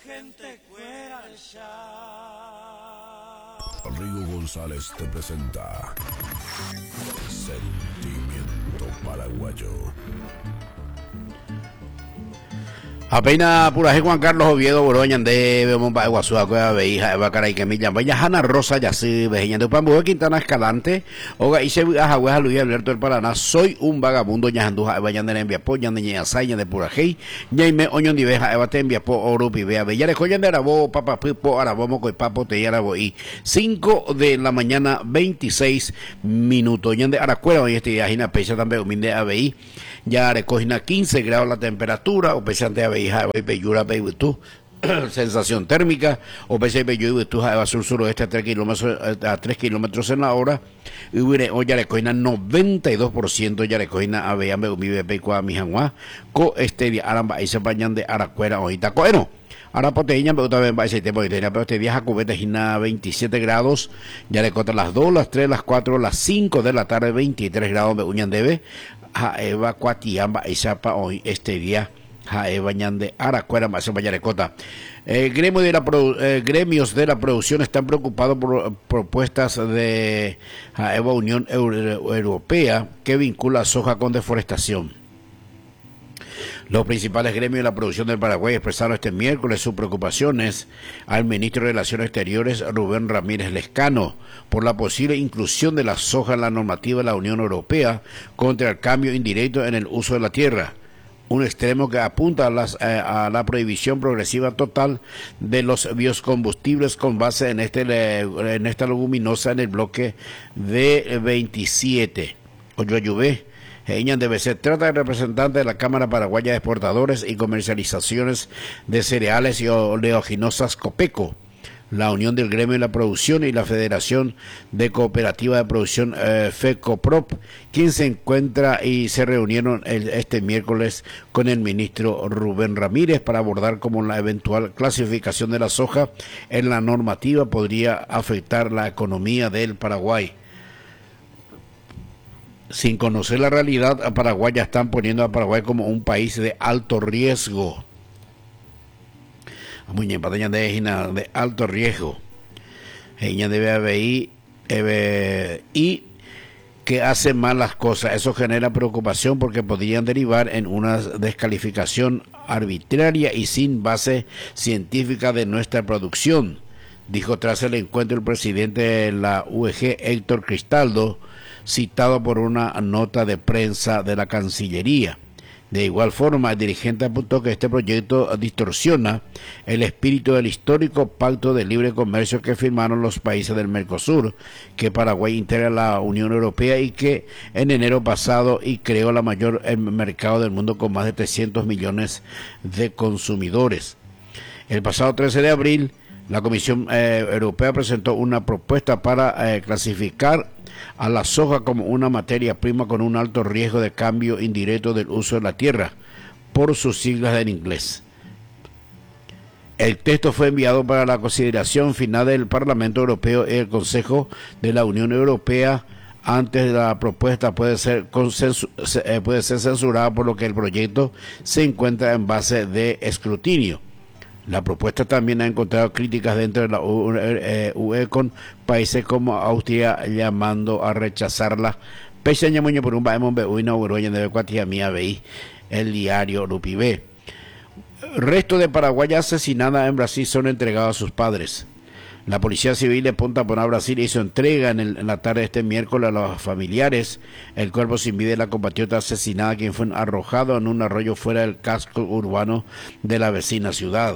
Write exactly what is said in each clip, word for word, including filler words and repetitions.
Rigo González te presenta Sentimiento Paraguayo. Apenas puraje Juan Carlos Oviedo Boroñan de Bemomba Guasúa Cueva Beija Eva Caray que Millan Vaya Hanna Rosa Yasí Vejeñan de Pambué Quintana Escalante Oga Ise Ajahueja Luis Alberto del Paraná. Soy un vagabundo Ñajanduja Eva Yan de Enviapo Yan de Ñasaya de Purajei Ñaime Oñon de Beja Eva te Enviapo Orupi Bea Bellare Joyan de Arabo Papa Pipo Arabo Moco y Papo Te Arabo y cinco de la mañana veintiséis minutos Yan de Aracuera hoy este día Jina Pecha también huminde A B I ya recogina quince grados la temperatura o pesante A B I Beyura Beibutú, sensación térmica, o pese Beyubutú a sur suroeste a tres kilómetros a tres kilómetros en la hora, y hoy ya recoina noventa y dos por ciento ya recoina a Beyambe Umibe Peicua Mijanua, co este día Aramba y se bañan de Aracuera hoy Tacoeno. Ahora poteña, pero también va a ser tiempo de pero este día Jacubete Gina veintisiete grados, ya le cota las dos, las tres, las cuatro, las cinco de la tarde, veintitrés grados de Uñandebe, a Eva Cuatiamba y Zapa hoy este día. Jae Bañande Aracuera más Bayarecota. Eh, gremio de la produ eh, gremios de la producción están preocupados por uh, propuestas de Jaeva Unión Euro Europea que vincula soja con deforestación. Los principales gremios de la producción del Paraguay expresaron este miércoles sus preocupaciones al ministro de Relaciones Exteriores Rubén Ramírez Lescano por la posible inclusión de la soja en la normativa de la Unión Europea contra el cambio indirecto en el uso de la tierra. Un extremo que apunta a, las, eh, a la prohibición progresiva total de los biocombustibles con base en, este, en esta leguminosa en el bloque D veintisiete. Oyoyubé, Eñan debe ser trata de representante de la Cámara Paraguaya de Exportadores y Comercializaciones de Cereales y Oleaginosas COPECO, la Unión del Gremio de la Producción y la Federación de Cooperativa de Producción eh, FECOPROP, quien se encuentra y se reunieron el, este miércoles con el ministro Rubén Ramírez para abordar cómo la eventual clasificación de la soja en la normativa podría afectar la economía del Paraguay. Sin conocer la realidad, a Paraguay ya están poniendo a Paraguay como un país de alto riesgo. De alto riesgo ella debe haber y que hace mal las cosas. Eso genera preocupación porque podrían derivar en una descalificación arbitraria y sin base científica de nuestra producción, dijo tras el encuentro el presidente de la U E G Héctor Cristaldo, citado por una nota de prensa de la Cancillería. De igual forma, el dirigente apuntó que este proyecto distorsiona el espíritu del histórico pacto de libre comercio que firmaron los países del Mercosur, que Paraguay integra la Unión Europea y que en enero pasado y creó la mayor mercado del mundo con más de trescientos millones de consumidores. El pasado trece de abril, la Comisión eh, Europea presentó una propuesta para eh, clasificar a la soja como una materia prima con un alto riesgo de cambio indirecto del uso de la tierra, por sus siglas en inglés. El texto fue enviado para la consideración final del Parlamento Europeo y el Consejo de la Unión Europea. Antes de la propuesta puede ser, consensu, eh, puede ser censurada, por lo que el proyecto se encuentra en base de escrutinio. La propuesta también ha encontrado críticas dentro de la U E con países como Austria llamando a rechazarla. Pese a ñamuño por un baemon be uina uroyen de cuatia mía veí el diario Lupibé. Resto de paraguayas asesinadas en Brasil son entregados a sus padres. La Policía Civil de Punta Poná, Brasil, hizo entrega en, el, en la tarde de este miércoles a los familiares el cuerpo sin vida de la compatriota asesinada, quien fue arrojado en un arroyo fuera del casco urbano de la vecina ciudad.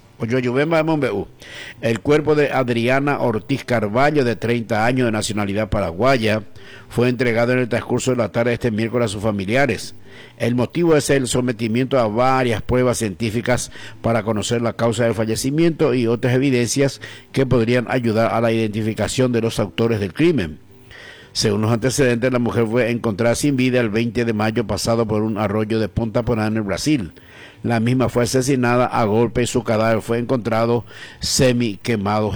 El cuerpo de Adriana Ortiz Carvalho, de treinta años, de nacionalidad paraguaya, fue entregado en el transcurso de la tarde de este miércoles a sus familiares. El motivo es el sometimiento a varias pruebas científicas para conocer la causa del fallecimiento y otras evidencias que podrían ayudar a la identificación de los autores del crimen. Según los antecedentes, la mujer fue encontrada sin vida el veinte de mayo pasado por un arroyo de Punta Poná en el Brasil. La misma fue asesinada a golpe y su cadáver fue encontrado semi quemado.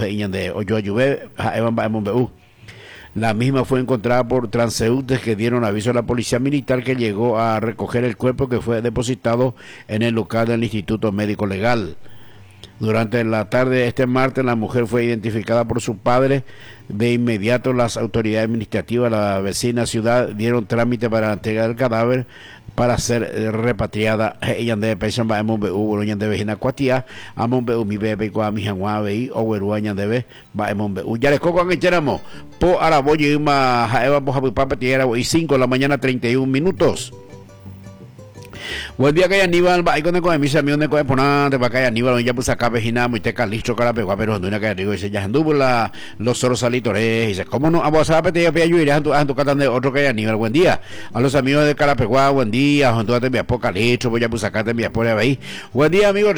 La misma fue encontrada por transeúntes que dieron aviso a la policía militar, que llegó a recoger el cuerpo, que fue depositado en el local del Instituto Médico Legal. Durante la tarde de este martes, la mujer fue identificada por su padre. De inmediato, las autoridades administrativas de la vecina ciudad dieron trámite para entregar el cadáver para ser eh, repatriada. Ella de pesan va emon be u roñan de vejina cuatia, amon be u mi bebe kwa mi hanwa be o weruañan de be va emon be u ya le coco en echaramo po araboye ma jaeva po habu papa tierra y cinco de la mañana treinta y un minutos. Buen día que hay Aníbal, va con el mis amigos de Coeponante, va que hay Aníbal, ya pues acá vejina, muy te calicho, cara pegua, pero no una que digo, dice ya anduvo la los soros salitores, dice, ¿cómo no? A vos a pedir a ayudar a tu a tu catán de otro que hay Aníbal, buen día. A los amigos de Carapegua, buen día, junto a te mi apocalipso, voy a pues acá te mi apore ahí. Buen día, amigos.